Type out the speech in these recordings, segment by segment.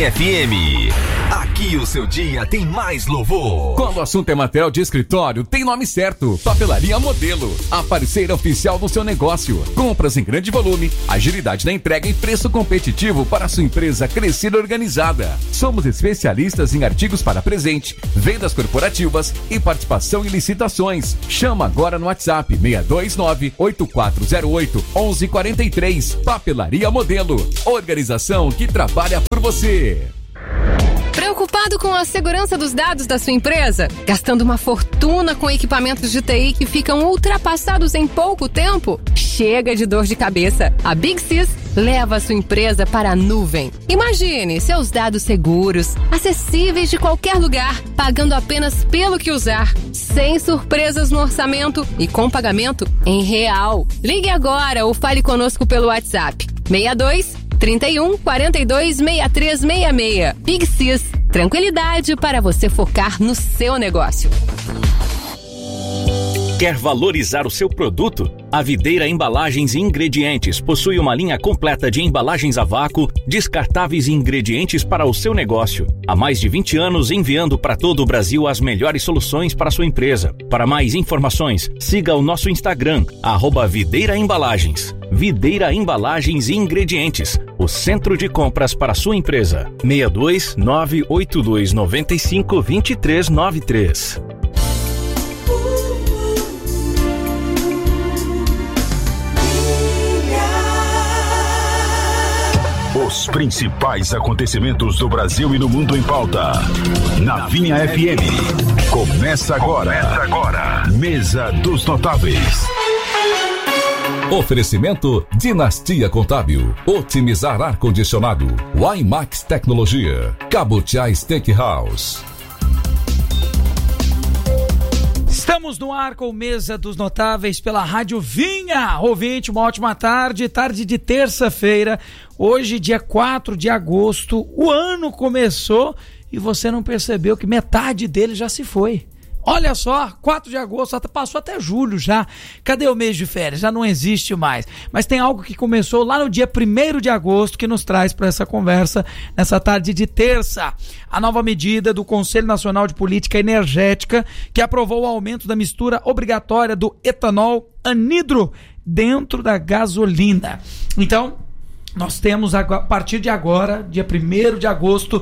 Vinha FM. Aqui o seu dia tem mais louvor. Quando o assunto é material de escritório, tem nome certo. Papelaria Modelo, a parceira oficial do seu negócio. Compras em grande volume, agilidade na entrega e preço competitivo para a sua empresa crescer organizada. Somos especialistas em artigos para presente, vendas corporativas e participação em licitações. Chama agora no WhatsApp 629-8408-1143. Papelaria Modelo, organização que trabalha por você. Preocupado com a segurança dos dados da sua empresa? Gastando uma fortuna com equipamentos de TI que ficam ultrapassados em pouco tempo? Chega de dor de cabeça. A Big Sys leva a sua empresa para a nuvem. Imagine seus dados seguros, acessíveis de qualquer lugar, pagando apenas pelo que usar, sem surpresas no orçamento e com pagamento em real. Ligue agora ou fale conosco pelo WhatsApp 62-31 42 6366. Big Sys, tranquilidade para você focar no seu negócio. Quer valorizar o seu produto? A Videira Embalagens e Ingredientes possui uma linha completa de embalagens a vácuo, descartáveis e ingredientes para o seu negócio. Há mais de 20 anos enviando para todo o Brasil as melhores soluções para a sua empresa. Para mais informações, siga o nosso Instagram, @Videira Embalagens. Videira Embalagens e Ingredientes, o centro de compras para a sua empresa. 62 982 95 2393. Os principais acontecimentos do Brasil e no mundo em pauta. Na Vinha FM. Começa agora. Mesa dos Notáveis. Oferecimento Dinastia Contábil, otimizar ar-condicionado, Wimax Tecnologia, Cabutiá Steakhouse. Estamos no ar com Mesa dos Notáveis pela Rádio Vinha. Ouvinte, uma ótima tarde de terça-feira, hoje dia 4 de agosto, o ano começou e você não percebeu que metade dele já se foi. Olha só, 4 de agosto, passou até julho já. Cadê o mês de férias? Já não existe mais. Mas tem algo que começou lá no dia 1º de agosto que nos traz para essa conversa nessa tarde de terça. A nova medida do Conselho Nacional de Política Energética que aprovou o aumento da mistura obrigatória do etanol anidro dentro da gasolina. Então, nós temos a partir de agora, dia 1º de agosto,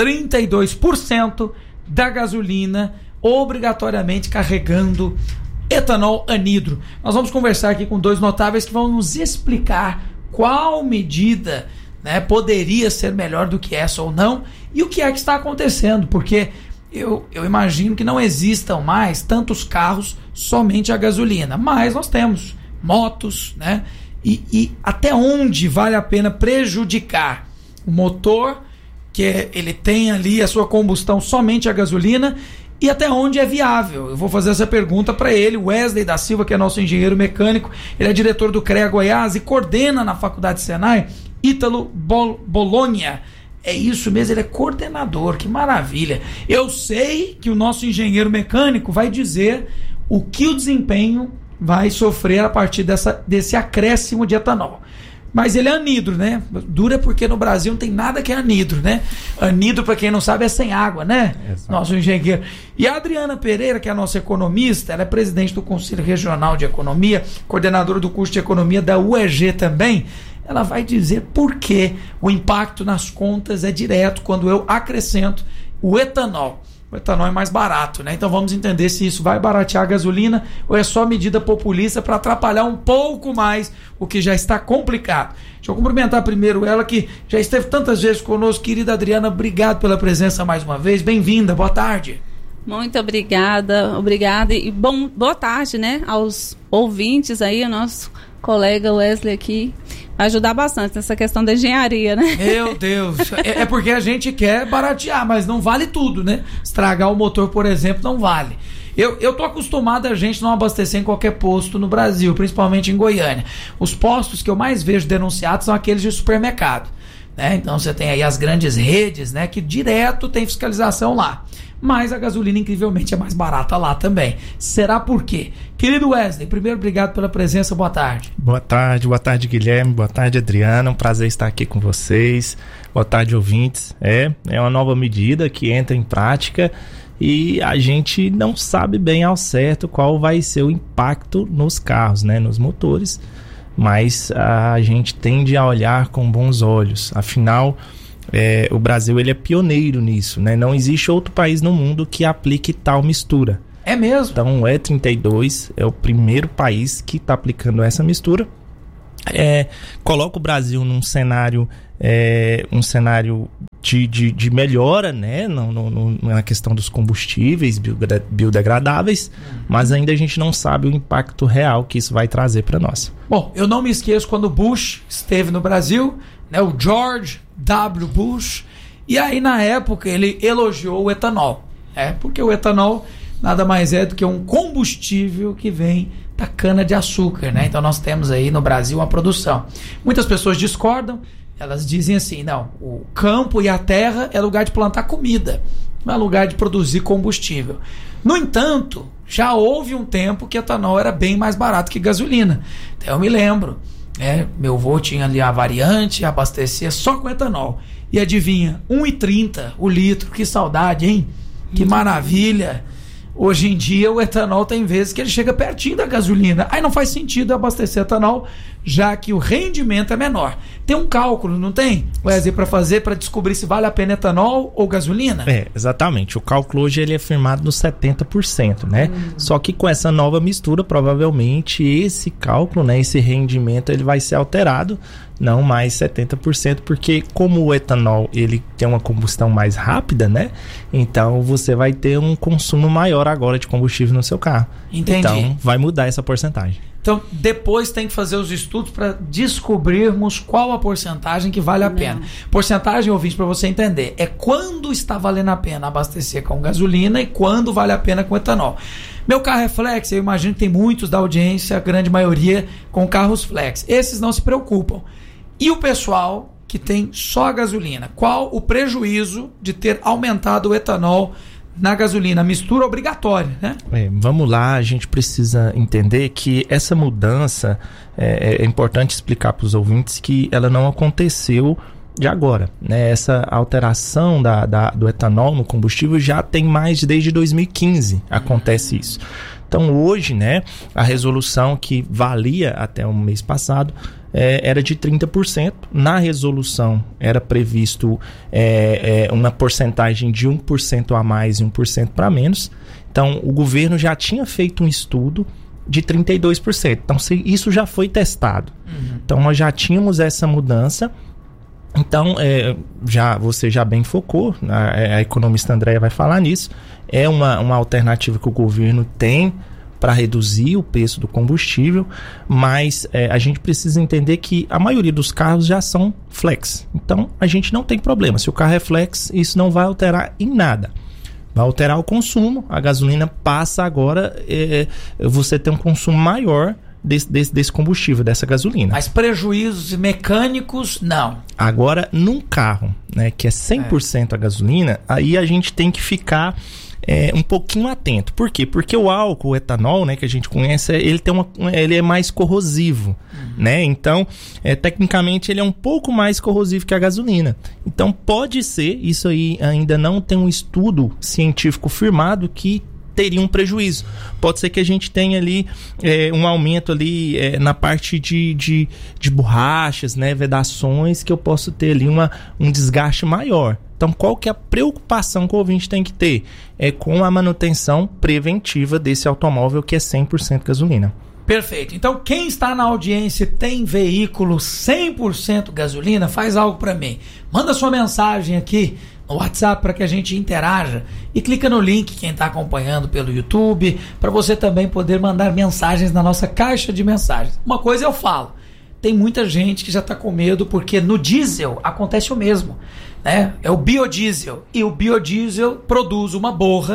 32% da gasolina obrigatoriamente carregando etanol anidro. Nós vamos conversar aqui com dois notáveis que vão nos explicar qual medida, né, poderia ser melhor do que essa ou não e o que é que está acontecendo, porque eu imagino que não existam mais tantos carros somente a gasolina, mas nós temos motos, né, e até onde vale a pena prejudicar o motor, que ele tem ali a sua combustão somente a gasolina, e até onde é viável. Eu vou fazer essa pergunta para ele, Wesley da Silva, que é nosso engenheiro mecânico. Ele é diretor do CREA Goiás e coordena na Faculdade Senai Ítalo Bolonha. É isso mesmo, ele é coordenador, que maravilha. Eu sei que o nosso engenheiro mecânico vai dizer o que o desempenho vai sofrer a partir desse acréscimo de etanol. Mas ele é anidro, né? Dura porque no Brasil não tem nada que é anidro, né? Anidro, para quem não sabe, é sem água, né? Exato. Nosso engenheiro. E a Adriana Pereira, que é a nossa economista, ela é presidente do Conselho Regional de Economia, coordenadora do curso de Economia da UEG também. Ela vai dizer por que o impacto nas contas é direto quando eu acrescento o etanol. O etanol é mais barato, né? Então vamos entender se isso vai baratear a gasolina ou é só medida populista para atrapalhar um pouco mais o que já está complicado. Deixa eu cumprimentar primeiro ela, que já esteve tantas vezes conosco. Querida Adriana, obrigado pela presença mais uma vez. Bem-vinda, boa tarde. Muito obrigada e boa tarde, né, aos ouvintes aí, o nosso colega Wesley aqui. Vai ajudar bastante nessa questão da engenharia, né? Meu Deus, é porque a gente quer baratear, mas não vale tudo, né? Estragar o motor, por exemplo, não vale. Eu tô acostumado a gente não abastecer em qualquer posto no Brasil, principalmente em Goiânia. Os postos que eu mais vejo denunciados são aqueles de supermercado. né? Então você tem aí as grandes redes, né, que direto tem fiscalização lá. Mas a gasolina, incrivelmente, é mais barata lá também. Será por quê? Querido Wesley, primeiro, obrigado pela presença, boa tarde. Boa tarde, Guilherme, boa tarde, Adriana, um prazer estar aqui com vocês. Boa tarde, ouvintes. É uma nova medida que entra em prática e a gente não sabe bem ao certo qual vai ser o impacto nos carros, né, nos motores, mas a gente tende a olhar com bons olhos. Afinal, o Brasil ele é pioneiro nisso, né? Não existe outro país no mundo que aplique tal mistura. É mesmo? Então o E32 é o primeiro país que está aplicando essa mistura. Coloca o Brasil num cenário, de melhora, né? Na questão dos combustíveis biodegradáveis, mas ainda a gente não sabe o impacto real que isso vai trazer para nós. Bom, eu não me esqueço quando Bush esteve no Brasil, né? O George W. Bush, e aí na época ele elogiou o etanol, porque o etanol nada mais é do que um combustível que vem da cana de açúcar, né? Então nós temos aí no Brasil uma produção. Muitas pessoas discordam, elas dizem assim, não, o campo e a terra é lugar de plantar comida, não é lugar de produzir combustível. No entanto, já houve um tempo que etanol era bem mais barato que gasolina. Então eu me lembro, meu avô tinha ali a variante, abastecia só com etanol. E adivinha, R$1,30 o litro, que saudade, hein? Que maravilha! Hoje em dia o etanol tem vezes que ele chega pertinho da gasolina. Aí não faz sentido abastecer etanol, já que o rendimento é menor. Tem um cálculo, não tem, Wesley, para fazer, para descobrir se vale a pena etanol ou gasolina? Exatamente. O cálculo hoje ele é firmado nos 70%, né? Só que com essa nova mistura, provavelmente esse cálculo, né, esse rendimento, ele vai ser alterado, não mais 70%, porque como o etanol ele tem uma combustão mais rápida, né? Então você vai ter um consumo maior agora de combustível no seu carro. Entendi. Então vai mudar essa porcentagem. Então, depois tem que fazer os estudos para descobrirmos qual a porcentagem que vale a pena. Porcentagem, ouvinte, para você entender, é quando está valendo a pena abastecer com gasolina e quando vale a pena com etanol. Meu carro é flex, eu imagino que tem muitos da audiência, a grande maioria com carros flex. Esses não se preocupam. E o pessoal que tem só a gasolina, qual o prejuízo de ter aumentado o etanol na gasolina, a mistura obrigatória, né? Vamos lá, a gente precisa entender que essa mudança, é importante explicar para os ouvintes que ela não aconteceu de agora, né? Essa alteração do etanol no combustível já tem desde 2015 acontece isso. Então hoje, né, a resolução que valia até o mês passado era de 30%. Na resolução era previsto uma porcentagem de 1% a mais e 1% para menos. Então o governo já tinha feito um estudo de 32%. Então isso já foi testado. Então nós já tínhamos essa mudança. Então, você já bem focou, a economista Andréia vai falar nisso, é uma alternativa que o governo tem para reduzir o preço do combustível, mas a gente precisa entender que a maioria dos carros já são flex, então a gente não tem problema, se o carro é flex, isso não vai alterar em nada. Vai alterar o consumo, a gasolina passa agora, você tem um consumo maior desse combustível, dessa gasolina. Mas prejuízos mecânicos, não. Agora, num carro, né, que é 100% a gasolina, aí a gente tem que ficar um pouquinho atento. Por quê? Porque o álcool, o etanol, né, que a gente conhece, ele é mais corrosivo, né? Então, tecnicamente, ele é um pouco mais corrosivo que a gasolina. Então, pode ser, isso aí ainda não tem um estudo científico firmado que teria um prejuízo. Pode ser que a gente tenha ali um aumento ali na parte de borrachas, né, vedações, que eu posso ter ali um desgaste maior. Então, qual que é a preocupação que o ouvinte tem que ter? É com a manutenção preventiva desse automóvel que é 100% gasolina. Perfeito. Então, quem está na audiência e tem veículo 100% gasolina, faz algo para mim. Manda sua mensagem aqui no WhatsApp para que a gente interaja e clica no link, quem está acompanhando pelo YouTube, para você também poder mandar mensagens na nossa caixa de mensagens. Uma coisa eu falo, tem muita gente que já está com medo porque no diesel acontece o mesmo, né? É o biodiesel, e o biodiesel produz uma borra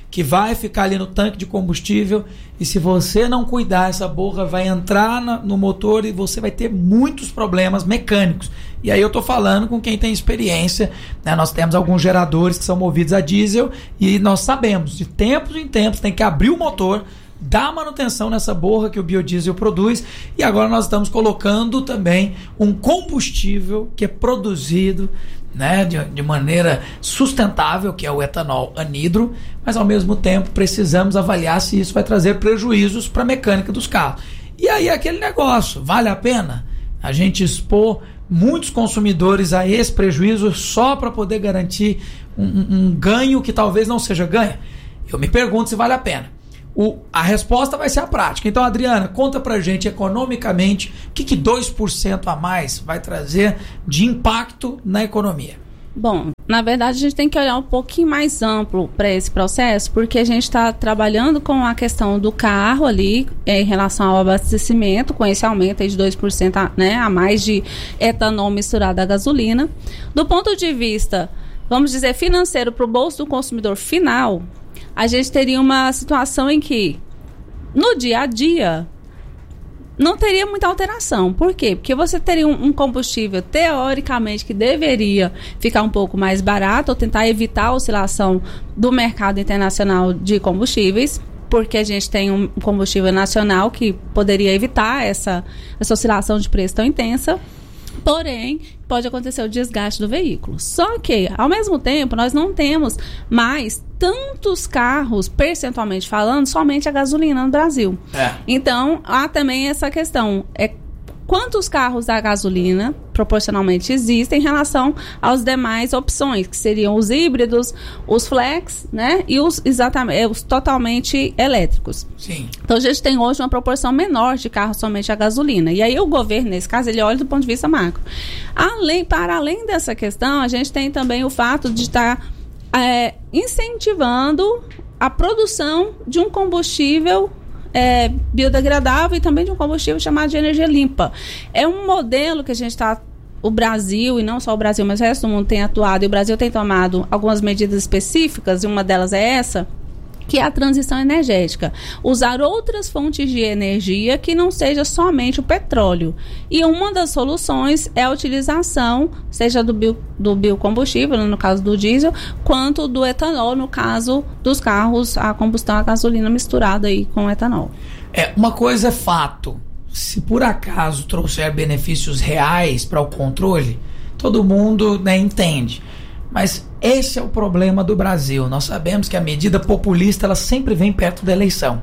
que vai ficar ali no tanque de combustível, e se você não cuidar, essa borra vai entrar no motor e você vai ter muitos problemas mecânicos. E aí eu estou falando com quem tem experiência, né? Nós temos alguns geradores que são movidos a diesel e nós sabemos, de tempos em tempos, tem que abrir o motor, dar manutenção nessa borra que o biodiesel produz, e agora nós estamos colocando também um combustível que é produzido, né, de maneira sustentável, que é o etanol anidro, mas ao mesmo tempo precisamos avaliar se isso vai trazer prejuízos para a mecânica dos carros. E aí é aquele negócio, vale a pena a gente expor muitos consumidores a esse prejuízo só para poder garantir um ganho que talvez não seja ganho? Eu me pergunto se vale a pena. A resposta vai ser a prática. Então, Adriana, conta pra gente economicamente o que 2% a mais vai trazer de impacto na economia. Bom, na verdade a gente tem que olhar um pouquinho mais amplo para esse processo, porque a gente está trabalhando com a questão do carro ali, em relação ao abastecimento, com esse aumento aí de 2% a mais de etanol misturado à gasolina. Do ponto de vista, vamos dizer, financeiro para o bolso do consumidor final, a gente teria uma situação em que, no dia a dia, não teria muita alteração. Por quê? Porque você teria um combustível, teoricamente, que deveria ficar um pouco mais barato, ou tentar evitar a oscilação do mercado internacional de combustíveis, porque a gente tem um combustível nacional que poderia evitar essa oscilação de preço tão intensa. Porém, pode acontecer o desgaste do veículo. Só que, ao mesmo tempo, nós não temos mais tantos carros, percentualmente falando, somente a gasolina no Brasil. Então, há também essa questão. Quantos carros a gasolina proporcionalmente existem em relação às demais opções, que seriam os híbridos, os flex, né? E os totalmente elétricos. Sim. Então a gente tem hoje uma proporção menor de carros somente a gasolina. E aí o governo, nesse caso, ele olha do ponto de vista macro. Para além dessa questão, a gente tem também o fato de estar incentivando a produção de um combustível biodegradável e também de um combustível chamado de energia limpa. É um modelo que a gente está... O Brasil, e não só o Brasil, mas o resto do mundo tem atuado, e o Brasil tem tomado algumas medidas específicas, e uma delas é essa, que é a transição energética. Usar outras fontes de energia que não seja somente o petróleo. E uma das soluções é a utilização, seja do biocombustível, no caso do diesel, quanto do etanol, no caso dos carros a combustão a gasolina misturada aí com etanol. Uma coisa é fato. Se por acaso trouxer benefícios reais para o controle, todo mundo, né, entende. Mas esse é o problema do Brasil. Nós sabemos que a medida populista ela sempre vem perto da eleição.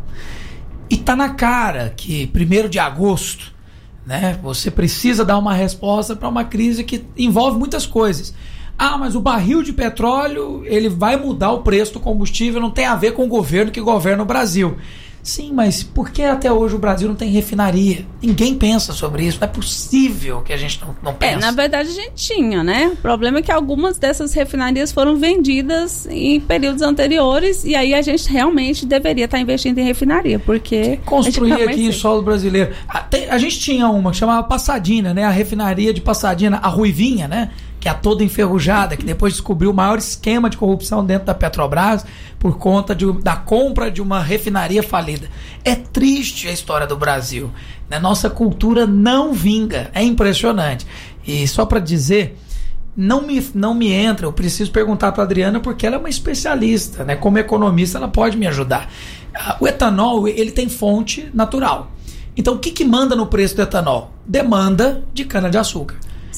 E está na cara que 1º de agosto, né, você precisa dar uma resposta para uma crise que envolve muitas coisas. Mas o barril de petróleo ele vai mudar o preço do combustível, não tem a ver com o governo que governa o Brasil. Sim, mas por que até hoje o Brasil não tem refinaria? Ninguém pensa sobre isso. Não é possível que a gente não pense. Na verdade a gente tinha, né? O problema é que algumas dessas refinarias foram vendidas em períodos anteriores, e aí a gente realmente deveria estar investindo em refinaria, porque... Construir aqui em solo brasileiro. A gente tinha uma que chamava Passadina, né? A refinaria de Passadina, a Ruivinha, né? Que é toda enferrujada, que depois descobriu o maior esquema de corrupção dentro da Petrobras por conta da compra de uma refinaria falida. É triste a história do Brasil, né? Nossa cultura não vinga, é impressionante. E só para dizer, não me entra, eu preciso perguntar para a Adriana, porque ela é uma especialista, né? Como economista ela pode me ajudar. O etanol, ele tem fonte natural. Então o que manda no preço do etanol? Demanda de cana-de-açúcar.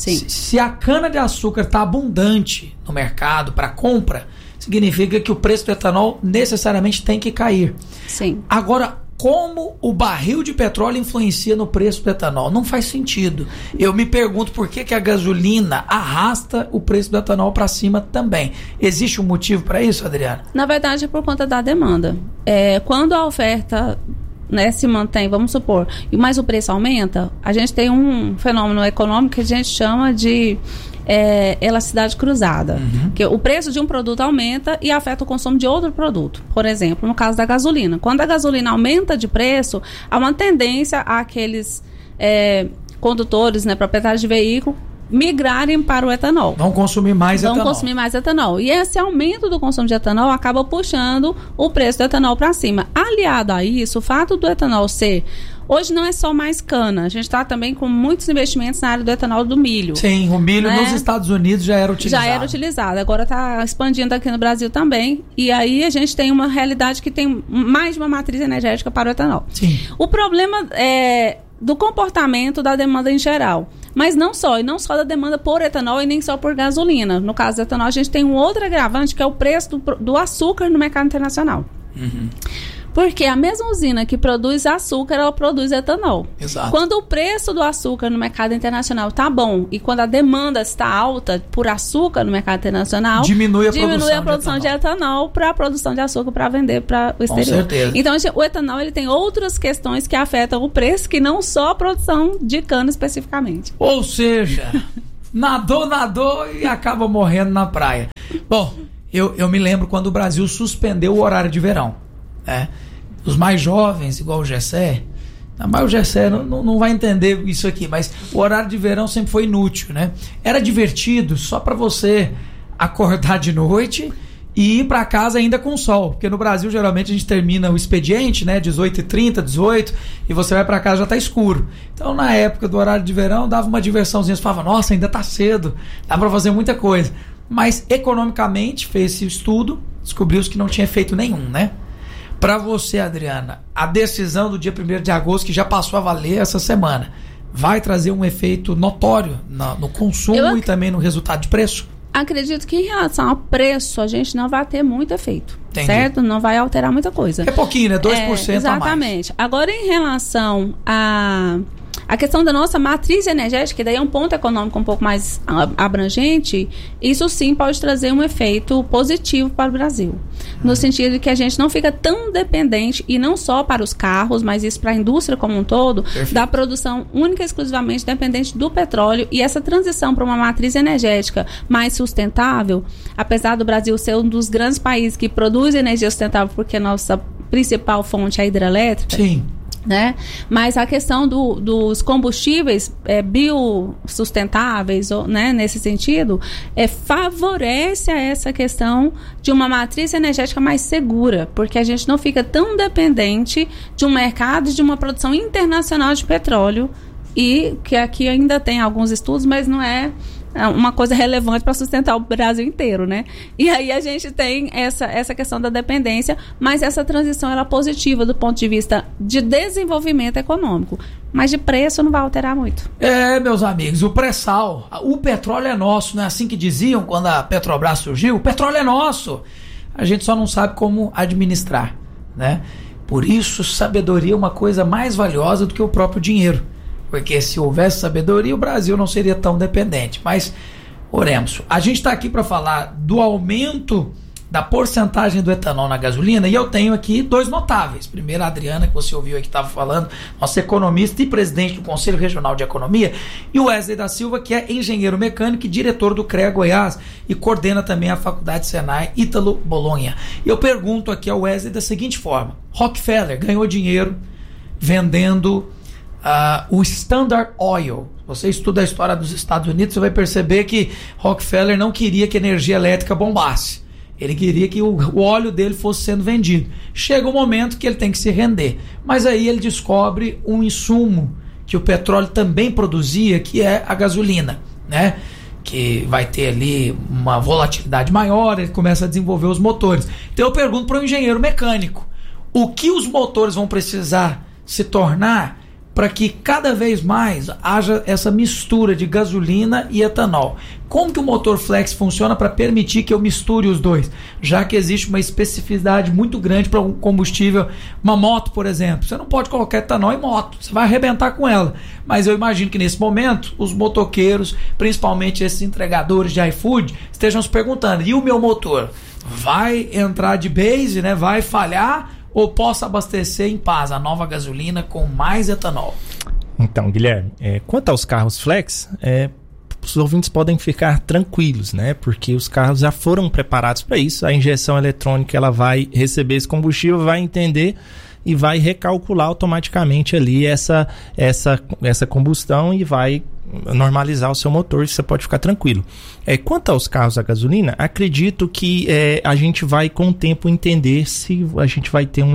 Se a cana-de-açúcar está abundante no mercado para compra, significa que o preço do etanol necessariamente tem que cair. Sim. Agora, como o barril de petróleo influencia no preço do etanol? Não faz sentido. Eu me pergunto por que a gasolina arrasta o preço do etanol para cima também. Existe um motivo para isso, Adriana? Na verdade, é por conta da demanda. Quando a oferta... né, se mantém, vamos supor, mas o preço aumenta, a gente tem um fenômeno econômico que a gente chama de elasticidade cruzada. Que o preço de um produto aumenta e afeta o consumo de outro produto. Por exemplo, no caso da gasolina. Quando a gasolina aumenta de preço, há uma tendência àqueles condutores, né, proprietários de veículo, migrarem para o etanol. Vão consumir mais etanol. Vão consumir mais etanol. E esse aumento do consumo de etanol acaba puxando o preço do etanol para cima. Aliado a isso, o fato do etanol ser... Hoje não é só mais cana, a gente está também com muitos investimentos na área do etanol do milho. Sim, o milho, né? Nos Estados Unidos já era utilizado. Já era utilizado, agora está expandindo aqui no Brasil também. E aí a gente tem uma realidade que tem mais de uma matriz energética para o etanol. Sim. O problema é do comportamento da demanda em geral. Mas não só, e não só da demanda por etanol e nem só por gasolina. No caso do etanol, a gente tem um outro agravante, que é o preço do açúcar no mercado internacional. Uhum. Porque a mesma usina que produz açúcar, ela produz etanol. Exato. Quando o preço do açúcar no mercado internacional está bom e quando a demanda está alta por açúcar no mercado internacional, diminui a produção de etanol para a produção de açúcar para vender para o exterior. Com certeza. Então, o etanol ele tem outras questões que afetam o preço, que não só a produção de cana especificamente. Ou seja, nadou e acaba morrendo na praia. Bom, eu me lembro quando o Brasil suspendeu o horário de verão. Os mais jovens, igual o Gessé, mas o Gessé não vai entender isso aqui, mas o horário de verão sempre foi inútil, né? Era divertido só para você acordar de noite e ir para casa ainda com sol, porque no Brasil geralmente a gente termina o expediente, né, 18h30, 18, e você vai para casa já tá escuro. Então na época do horário de verão dava uma diversãozinha, você falava, nossa, ainda tá cedo, dá para fazer muita coisa. Mas economicamente fez esse estudo, descobriu-se que não tinha efeito nenhum, né? Para você, Adriana, a decisão do dia 1º de agosto, que já passou a valer essa semana, vai trazer um efeito notório no consumo e também no resultado de preço? Acredito que em relação ao preço, a gente não vai ter muito efeito. Entendi. Certo? Não vai alterar muita coisa. É pouquinho, né? 2% a mais. Exatamente. Agora, em relação a questão da nossa matriz energética, que daí é um ponto econômico um pouco mais abrangente, isso sim pode trazer um efeito positivo para o Brasil. No sentido de que a gente não fica tão dependente, e não só para os carros, mas isso para a indústria como um todo, da produção única e exclusivamente dependente do petróleo. E essa transição para uma matriz energética mais sustentável, apesar do Brasil ser um dos grandes países que produz energia sustentável, porque a nossa principal fonte é a hidrelétrica. Sim. Né? Mas a questão dos combustíveis biossustentáveis, né, nesse sentido, favorece a essa questão de uma matriz energética mais segura, porque a gente não fica tão dependente de um mercado, de uma produção internacional de petróleo, e que aqui ainda tem alguns estudos, mas não é uma coisa relevante para sustentar o Brasil inteiro, né? E aí a gente tem essa questão da dependência, mas essa transição ela é positiva do ponto de vista de desenvolvimento econômico, mas de preço não vai alterar muito. Meus amigos, o pré-sal, o petróleo é nosso, não é assim que diziam quando a Petrobras surgiu? O petróleo é nosso, a gente só não sabe como administrar, né? Por isso, sabedoria é uma coisa mais valiosa do que o próprio dinheiro. Porque se houvesse sabedoria, o Brasil não seria tão dependente. Mas, oremos. A gente está aqui para falar do aumento da porcentagem do etanol na gasolina, e eu tenho aqui 2 notáveis. Primeiro, a Adriana, que você ouviu aí que estava falando, nossa economista e presidente do Conselho Regional de Economia, e o Wesley da Silva, que é engenheiro mecânico e diretor do CREA Goiás, e coordena também a Faculdade Senai Ítalo Bolonha. E eu pergunto aqui ao Wesley da seguinte forma: Rockefeller ganhou dinheiro vendendo o Standard Oil. Você estuda a história dos Estados Unidos, você vai perceber que Rockefeller não queria que a energia elétrica bombasse. Ele queria que o óleo dele fosse sendo vendido. Chega um momento que ele tem que se render. Mas aí ele descobre um insumo que o petróleo também produzia, que é a gasolina, né? Que vai ter ali uma volatilidade maior, ele começa a desenvolver os motores. Então eu pergunto para um engenheiro mecânico, o que os motores vão precisar se tornar para que cada vez mais haja essa mistura de gasolina e etanol? Como que o motor flex funciona para permitir que eu misture os dois? Já que existe uma especificidade muito grande para um combustível, uma moto, por exemplo. Você não pode colocar etanol em moto, você vai arrebentar com ela. Mas eu imagino que nesse momento, os motoqueiros, principalmente esses entregadores de iFood, estejam se perguntando, e o meu motor? Vai entrar de base, né? Vai falhar? Ou posso abastecer em paz a nova gasolina com mais etanol? Então, Guilherme, quanto aos carros flex, os ouvintes podem ficar tranquilos, né? Porque os carros já foram preparados para isso. A injeção eletrônica, ela vai receber esse combustível, vai entender e vai recalcular automaticamente ali essa combustão e vai normalizar o seu motor, você pode ficar tranquilo. Quanto aos carros a gasolina, acredito que a gente vai com o tempo entender se a gente vai ter um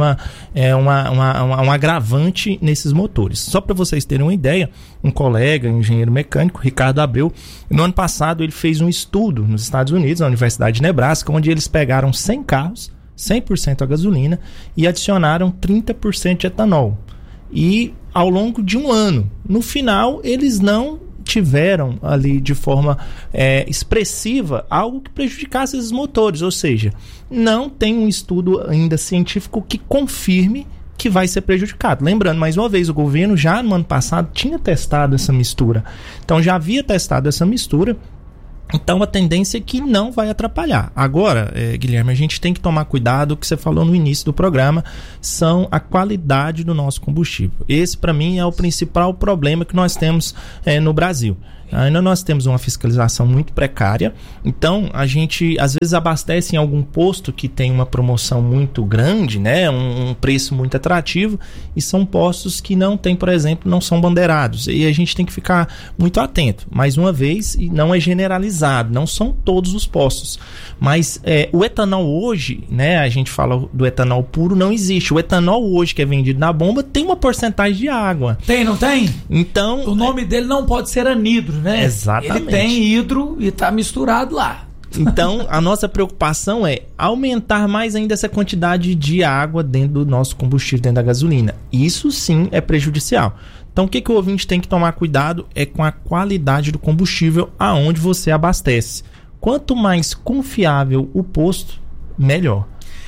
agravante nesses motores. Só para vocês terem uma ideia, um colega, engenheiro mecânico, Ricardo Abreu, no ano passado ele fez um estudo nos Estados Unidos, na Universidade de Nebraska, onde eles pegaram 100 carros, 100% a gasolina, e adicionaram 30% de etanol. E ao longo de um ano, no final, eles não tiveram ali de forma expressiva algo que prejudicasse esses motores, ou seja, não tem um estudo ainda científico que confirme que vai ser prejudicado. Lembrando, mais uma vez, o governo já no ano passado tinha testado essa mistura, então já havia testado essa mistura. Então a tendência é que não vai atrapalhar. Agora, Guilherme, a gente tem que tomar cuidado, o que você falou no início do programa, são a qualidade do nosso combustível. Esse, para mim, é o principal problema que nós temos no Brasil. Ainda nós temos uma fiscalização muito precária, então a gente às vezes abastece em algum posto que tem uma promoção muito grande, né, um preço muito atrativo, e são postos que não tem, por exemplo, não são bandeirados, e a gente tem que ficar muito atento. Mais uma vez, e não é generalizado, não são todos os postos, mas o etanol hoje, né, a gente fala do etanol puro, não existe. O etanol hoje que é vendido na bomba tem uma porcentagem de água. Tem, não tem? Então, o nome dele não pode ser anidro, né? Exatamente. Ele tem hidro e está misturado lá. Então, a nossa preocupação é aumentar mais ainda essa quantidade de água dentro do nosso combustível, dentro da gasolina. Isso sim é prejudicial. Então, o que o ouvinte tem que tomar cuidado é com a qualidade do combustível aonde você abastece. Quanto mais confiável o posto, melhor.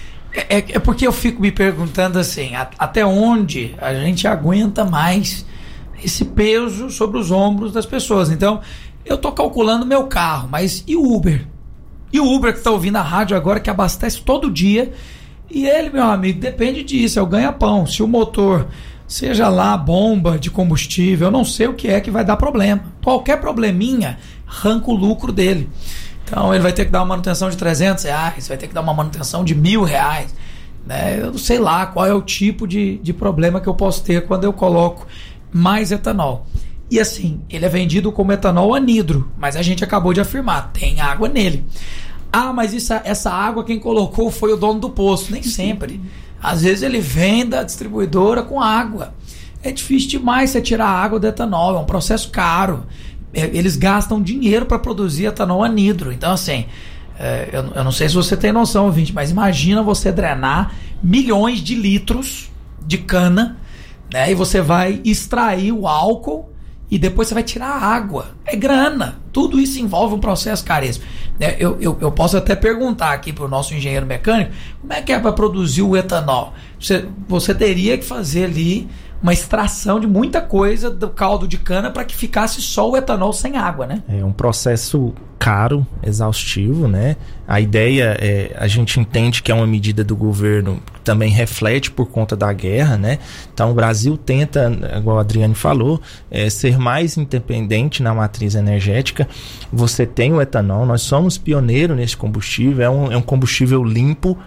É porque eu fico me perguntando assim, até onde a gente aguenta mais esse peso sobre os ombros das pessoas. Então, eu tô calculando meu carro, mas e o Uber? E o Uber que tá ouvindo a rádio agora, que abastece todo dia, e ele, meu amigo, depende disso, é o ganha-pão. Se o motor, seja lá bomba de combustível, eu não sei o que é que vai dar problema. Qualquer probleminha, arranca o lucro dele. Então, ele vai ter que dar uma manutenção de R$300, vai ter que dar uma manutenção de R$1.000, né? Eu não sei lá qual é o tipo de problema que eu posso ter quando eu coloco mais etanol. E assim, ele é vendido como etanol anidro, mas a gente acabou de afirmar, tem água nele. Mas essa água quem colocou foi o dono do posto. Nem sempre. Às vezes ele vem da distribuidora com água. É difícil demais você tirar a água do etanol, é um processo caro. Eles gastam dinheiro para produzir etanol anidro. Então assim, eu não sei se você tem noção, ouvinte, mas imagina você drenar milhões de litros de cana, né, e você vai extrair o álcool e depois você vai tirar a água. É grana. Tudo isso envolve um processo caríssimo. Eu posso até perguntar aqui para o nosso engenheiro mecânico como é que é para produzir o etanol. Você teria que fazer ali uma extração de muita coisa do caldo de cana para que ficasse só o etanol sem água, né? É um processo caro, exaustivo, né? A ideia a gente entende que é uma medida do governo que também reflete por conta da guerra, né? Então o Brasil tenta, igual a Adriane falou, ser mais independente na matriz energética. Você tem o etanol, nós somos pioneiros nesse combustível, é um combustível limpo.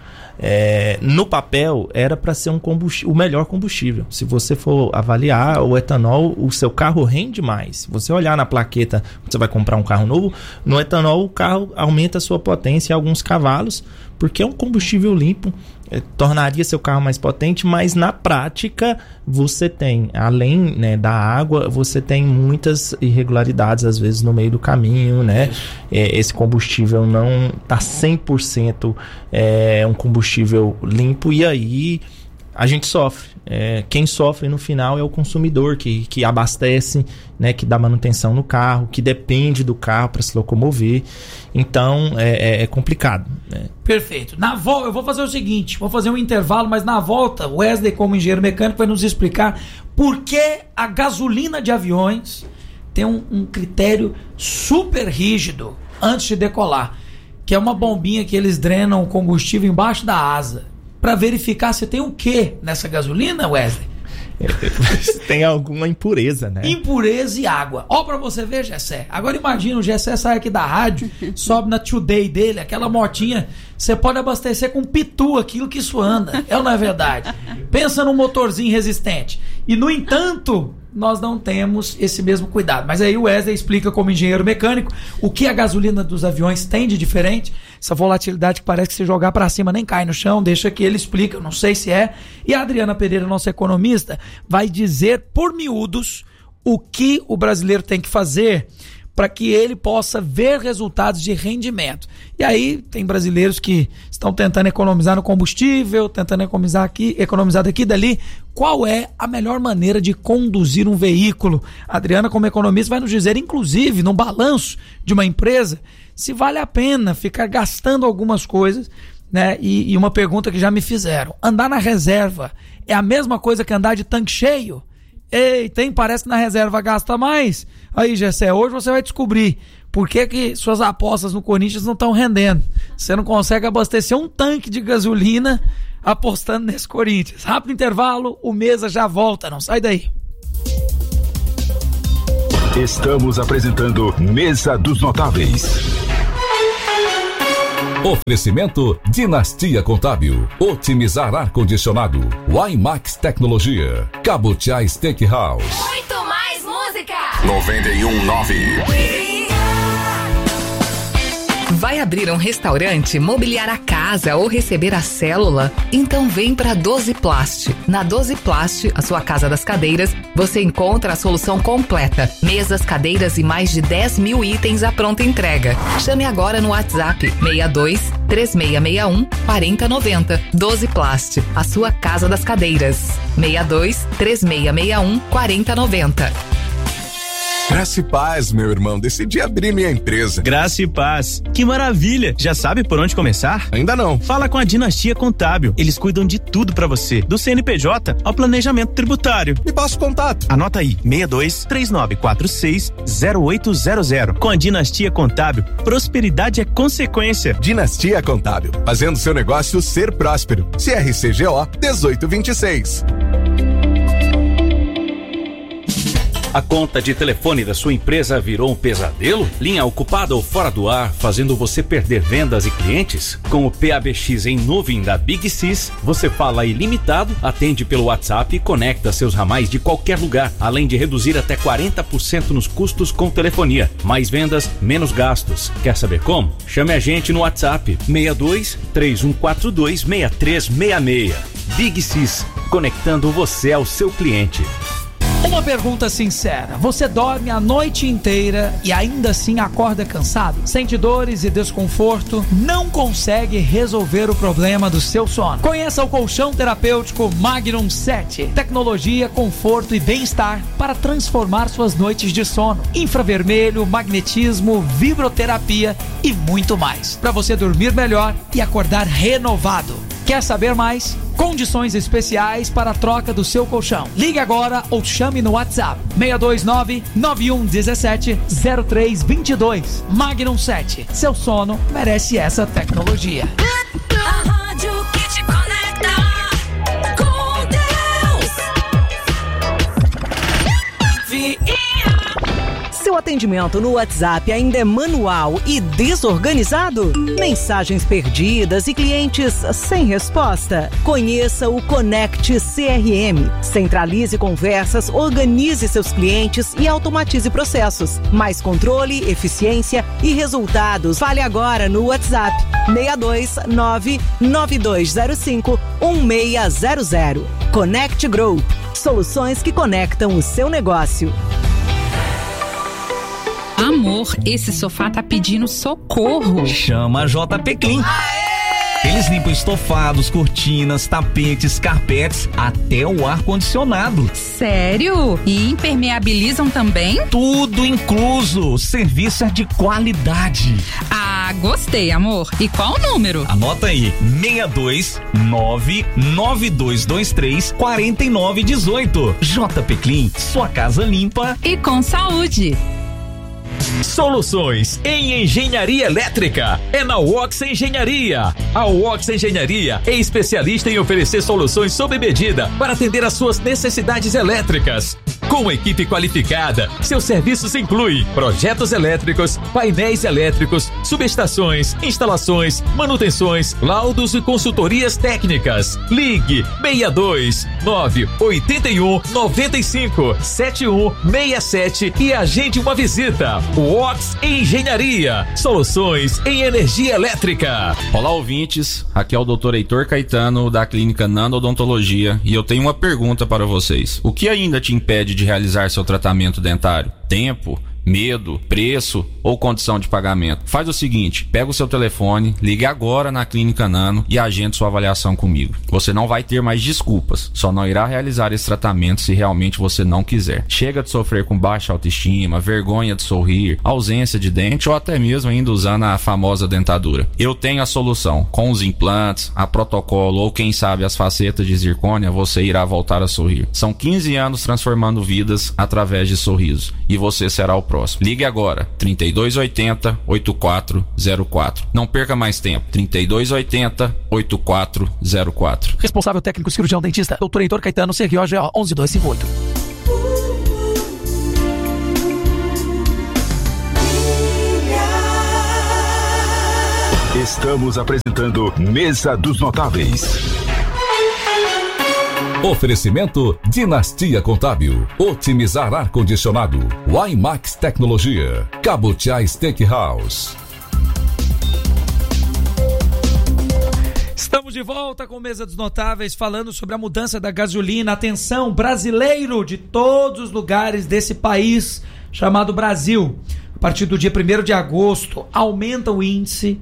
No papel era para ser o melhor combustível. Se você for avaliar o etanol, o seu carro rende mais. Se você olhar na plaqueta, você vai comprar um carro novo, no etanol o carro aumenta a sua potência em alguns cavalos, porque é um combustível limpo, tornaria seu carro mais potente, mas na prática você tem, além, né, da água, você tem muitas irregularidades às vezes no meio do caminho, né? Esse combustível não está 100% um combustível limpo, e aí a gente sofre. Quem sofre no final é o consumidor que abastece, né, que dá manutenção no carro, que depende do carro para se locomover. Então é complicado, né? Perfeito. Na volta, eu vou fazer o seguinte, vou fazer um intervalo, mas na volta o Wesley, como engenheiro mecânico, vai nos explicar por que a gasolina de aviões tem um critério super rígido antes de decolar, que é uma bombinha que eles drenam o combustível embaixo da asa, para verificar se tem o que nessa gasolina, Wesley? Tem alguma impureza, né? Impureza e água. Ó, pra você ver, Gessé. Agora imagina, o Gessé sai aqui da rádio, sobe na Today dele, aquela motinha, você pode abastecer com pitu aquilo que isso anda. É ou não é verdade? Pensa num motorzinho resistente. E, no entanto, nós não temos esse mesmo cuidado. Mas aí o Wesley explica como engenheiro mecânico o que a gasolina dos aviões tem de diferente, essa volatilidade que parece que se jogar para cima nem cai no chão, deixa que ele explica, eu não sei se é. E a Adriana Pereira, nossa economista, vai dizer por miúdos o que o brasileiro tem que fazer para que ele possa ver resultados de rendimento. E aí tem brasileiros que estão tentando economizar no combustível, tentando economizar daqui e dali. Qual é a melhor maneira de conduzir um veículo? A Adriana, como economista, vai nos dizer, inclusive, no balanço de uma empresa, se vale a pena ficar gastando algumas coisas, né? E uma pergunta que já me fizeram: andar na reserva é a mesma coisa que andar de tanque cheio? Eita, hein? Parece que na reserva gasta mais. Aí, Gessé, hoje você vai descobrir por que suas apostas no Corinthians não estão rendendo. Você não consegue abastecer um tanque de gasolina apostando nesse Corinthians. Rápido intervalo, o Mesa já volta, não sai daí. Estamos apresentando Mesa dos Notáveis. Oferecimento Dinastia Contábil, otimizar ar-condicionado, Wimax Tecnologia, Cabotiá Steakhouse. Muito mais música. 91.9. Vai abrir um restaurante, mobiliar a casa ou receber a célula? Então vem para 12 Plast. Na 12 Plast, a sua casa das cadeiras, você encontra a solução completa. Mesas, cadeiras e mais de 10 mil itens à pronta entrega. Chame agora no WhatsApp 62 3661 4090. 12 Plast, a sua casa das cadeiras. 62 3661 4090. Graça e paz, meu irmão. Decidi abrir minha empresa. Graça e paz. Que maravilha. Já sabe por onde começar? Ainda não. Fala com a Dinastia Contábil. Eles cuidam de tudo pra você, do CNPJ ao planejamento tributário. Me passa o contato. Anota aí, 62 3946 0800. Com a Dinastia Contábil, prosperidade é consequência. Dinastia Contábil, fazendo seu negócio ser próspero. CRCGO 1826. A conta de telefone da sua empresa virou um pesadelo? Linha ocupada ou fora do ar, fazendo você perder vendas e clientes? Com o PABX em nuvem da Big Sys, você fala ilimitado, atende pelo WhatsApp e conecta seus ramais de qualquer lugar, além de reduzir até 40% nos custos com telefonia. Mais vendas, menos gastos. Quer saber como? Chame a gente no WhatsApp 62 3142 6366. Big Sys, conectando você ao seu cliente. Uma pergunta sincera: você dorme a noite inteira e ainda assim acorda cansado? Sente dores e desconforto? Não consegue resolver o problema do seu sono? Conheça o colchão terapêutico Magnum 7. Tecnologia, conforto e bem-estar para transformar suas noites de sono. Infravermelho, magnetismo, vibroterapia e muito mais, para você dormir melhor e acordar renovado. Quer saber mais? Condições especiais para a troca do seu colchão. Ligue agora ou chame no WhatsApp 629-9117-0322. Magnum 7. Seu sono merece essa tecnologia. A rádio que te conecta com Deus. Seu atendimento no WhatsApp ainda é manual e desorganizado? Mensagens perdidas e clientes sem resposta? Conheça o Connect CRM. Centralize conversas, organize seus clientes e automatize processos. Mais controle, eficiência e resultados. Fale agora no WhatsApp 629-9205-1600. Connect Group. Soluções que conectam o seu negócio. Amor, esse sofá tá pedindo socorro. Chama a JP Clean. Eles limpam estofados, cortinas, tapetes, carpetes, até o ar-condicionado. Sério? E impermeabilizam também? Tudo incluso. Serviço é de qualidade. Ah, gostei, amor. E qual o número? Anota aí, 629-9223-4918. JP Clean, sua casa limpa e com saúde. Soluções em engenharia elétrica é na Wox Engenharia. A Wox Engenharia é especialista em oferecer soluções sob medida para atender às suas necessidades elétricas. Com equipe qualificada, seus serviços incluem projetos elétricos, painéis elétricos, subestações, instalações, manutenções, laudos e consultorias técnicas. Ligue 62 981 95 7167 e agende uma visita. Ox Engenharia, soluções em energia elétrica. Olá, ouvintes, aqui é o Dr. Heitor Caetano da Clínica Nando Odontologia e eu tenho uma pergunta para vocês. O que ainda te impede de realizar seu tratamento dentário? Tempo? Medo, preço ou condição de pagamento? Faz o seguinte, pega o seu telefone, ligue agora na Clínica Nano e agende sua avaliação comigo. Você não vai ter mais desculpas, só não irá realizar esse tratamento se realmente você não quiser. Chega de sofrer com baixa autoestima, vergonha de sorrir, ausência de dente ou até mesmo ainda usando a famosa dentadura. Eu tenho a solução. Com os implantes, a protocolo ou quem sabe as facetas de zircônia, você irá voltar a sorrir. São 15 anos transformando vidas através de sorrisos e você será o próximo. Ligue agora, 3280-8404. Não perca mais tempo, 3280-8404. Responsável técnico cirurgião dentista, Dr. Heitor Caetano, CROGO 11258. Estamos apresentando Mesa dos Notáveis. Oferecimento Dinastia Contábil, Otimizar Ar-Condicionado, Wimax Tecnologia, Cabotiá Steakhouse. Estamos de volta com Mesa dos Notáveis, falando sobre a mudança da gasolina. Atenção, brasileiro de todos os lugares desse país chamado Brasil. A partir do dia 1º de agosto, aumenta o índice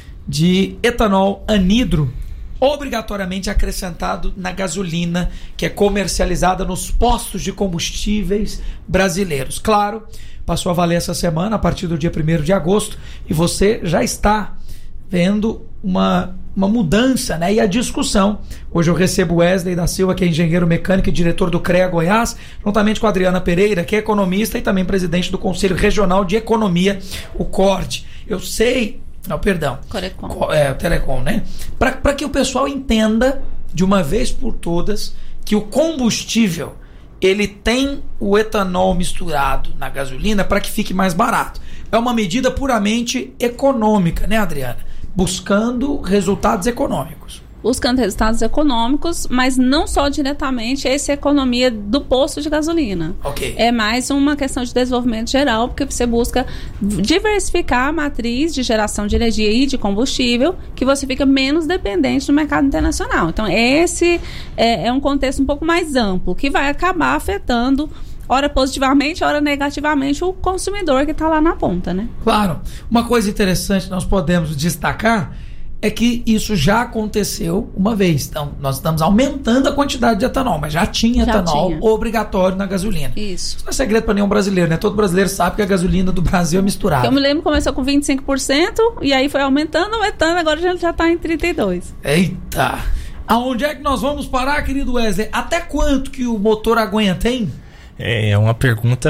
de etanol anidro obrigatoriamente acrescentado na gasolina que é comercializada nos postos de combustíveis brasileiros. Claro, passou a valer essa semana, a partir do dia 1º de agosto, e você já está vendo uma mudança, né? E a discussão. Hoje eu recebo o Wesley da Silva, que é engenheiro mecânico e diretor do CREA Goiás, juntamente com a Adriana Pereira, que é economista e também presidente do Conselho Regional de Economia, o CORD. Eu sei... Não, perdão. Corecom. O Telecom, né? Para que o pessoal entenda, de uma vez por todas, que o combustível, ele tem o etanol misturado na gasolina para que fique mais barato. É uma medida puramente econômica, né, Adriana? Buscando resultados econômicos. Buscando resultados econômicos, mas não só diretamente essa economia do posto de gasolina. Okay. É mais uma questão de desenvolvimento geral, porque você busca diversificar a matriz de geração de energia e de combustível, que você fica menos dependente do mercado internacional. Então, esse é um contexto um pouco mais amplo, que vai acabar afetando, ora positivamente, ora negativamente, o consumidor que está lá na ponta, né? Claro. Uma coisa interessante que nós podemos destacar é que isso já aconteceu uma vez. Então, nós estamos aumentando a quantidade de etanol, mas já tinha etanol obrigatório na gasolina. Isso. Isso não é segredo para nenhum brasileiro, né? Todo brasileiro sabe que a gasolina do Brasil é misturada. Eu me lembro que começou com 25% e aí foi aumentando, agora já está em 32%. Eita! Aonde é que nós vamos parar, querido Wesley? Até quanto que o motor aguenta, hein? É uma pergunta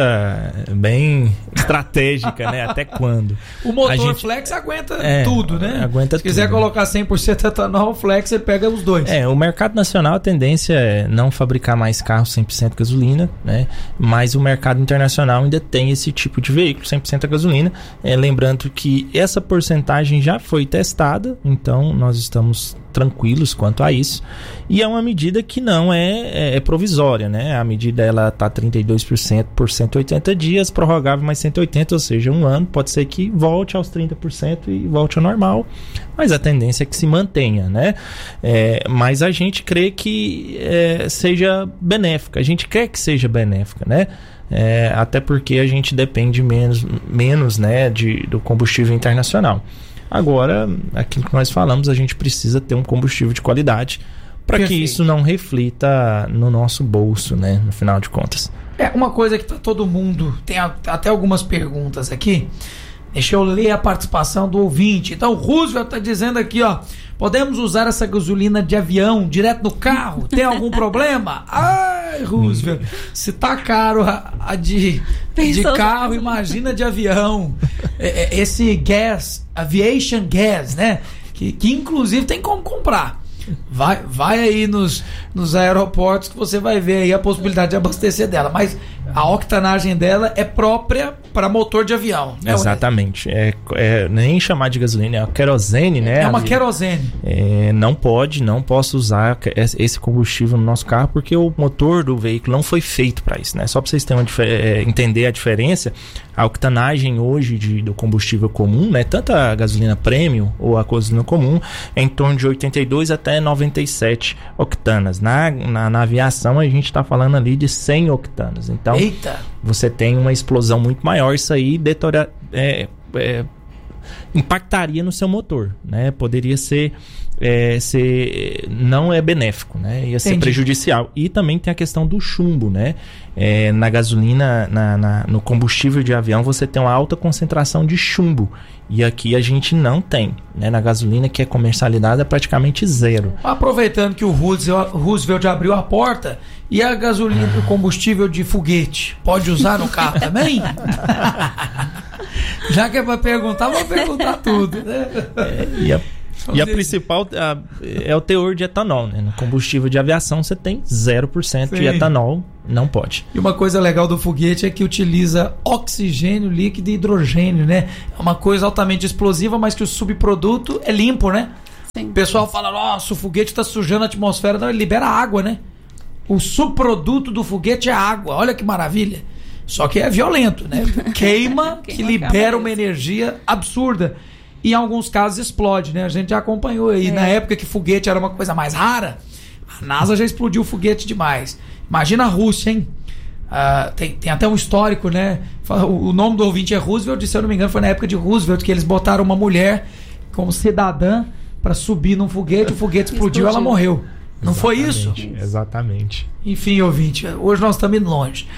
bem estratégica, né? Até quando? O motor flex aguenta tudo, né? Aguenta Se quiser colocar 100% etanol, o flex você pega os dois. O mercado nacional, a tendência é não fabricar mais carros 100% gasolina, né? Mas o mercado internacional ainda tem esse tipo de veículo, 100% gasolina. Lembrando que essa porcentagem já foi testada, então nós estamos tranquilos quanto a isso. E é uma medida que não é provisória, né? A medida ela está 32% por 180 dias, prorrogável mais 180, ou seja, um ano. Pode ser que volte aos 30% e volte ao normal, mas a tendência é que se mantenha, né? Mas a gente crê que seja benéfica. A gente quer que seja benéfica, né? Até porque a gente depende menos né, do combustível internacional. Agora, aquilo que nós falamos, a gente precisa ter um combustível de qualidade para que isso não reflita no nosso bolso, né, no final de contas. Uma coisa que tá todo mundo... Tem até algumas perguntas aqui. Deixa eu ler a participação do ouvinte. Então, o Roosevelt tá dizendo aqui, ó... Podemos usar essa gasolina de avião direto no carro? Tem algum problema? Ai, Roosevelt, se tá caro a de carro, imagina de avião. Esse gas, aviation gas, né? Que inclusive tem como comprar. Vai aí nos aeroportos que você vai ver aí a possibilidade de abastecer dela. Mas A octanagem dela é própria para motor de avião. Exatamente. Nem chamar de gasolina, é a querosene, né? É uma querosene. Não posso usar esse combustível no nosso carro porque o motor do veículo não foi feito para isso, né? Só para vocês terem entender a diferença, a octanagem hoje do combustível comum, né? Tanto a gasolina premium ou a gasolina comum, é em torno de 82 até 97 octanas. Na aviação a gente está falando ali de 100 octanas. Então, eita! Você tem uma explosão muito maior, isso aí impactaria no seu motor, né? Poderia ser não é benéfico, né? Ia ser prejudicial. E também tem a questão do chumbo, né? Na gasolina, no combustível de avião, você tem uma alta concentração de chumbo. E aqui a gente não tem, né? Na gasolina, que é comercializada, é praticamente zero. Aproveitando que o Roosevelt abriu a porta, e a gasolina, o combustível de foguete, pode usar no carro também? Já que é para perguntar, vou perguntar tudo, né? E a principal é o teor de etanol, né? No combustível de aviação você tem 0% de etanol, não pode. E uma coisa legal do foguete é que utiliza oxigênio líquido e hidrogênio, né? É uma coisa altamente explosiva, mas que o subproduto é limpo, né? Sim. O pessoal fala, nossa, o foguete está sujando a atmosfera. Não, ele libera água, né? O subproduto do foguete é água, olha que maravilha. Só que é violento, né? Queima que libera uma energia absurda. E em alguns casos explode, né? A gente já acompanhou aí. Na época que foguete era uma coisa mais rara, a NASA já explodiu o foguete demais. Imagina a Rússia, hein? Tem até um histórico, né? O nome do ouvinte é Roosevelt, e se eu não me engano foi na época de Roosevelt que eles botaram uma mulher como cidadã para subir num foguete, o foguete explodiu e ela morreu. Não foi isso? Exatamente. Enfim, ouvinte, hoje nós estamos indo longe.